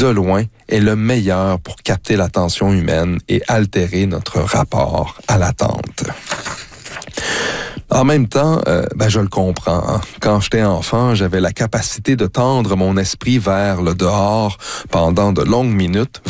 de loin, est le meilleur pour capter l'attention humaine et altérer notre rapport à l'attente. En même temps, je le comprends. Hein. Quand j'étais enfant, j'avais la capacité de tendre mon esprit vers le dehors pendant de longues minutes,